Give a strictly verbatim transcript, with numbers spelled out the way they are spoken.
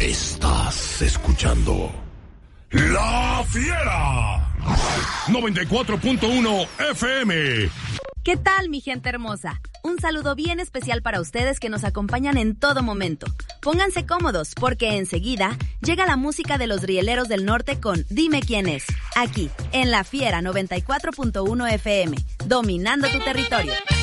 Estás escuchando La Fiera noventa y cuatro punto uno F M. ¿Qué tal, mi gente hermosa? Un saludo bien especial para ustedes que nos acompañan en todo momento. Pónganse cómodos porque enseguida llega la música de los Rieleros del Norte con Dime Quién Es, aquí en La Fiera noventa y cuatro punto uno F M, dominando tu territorio.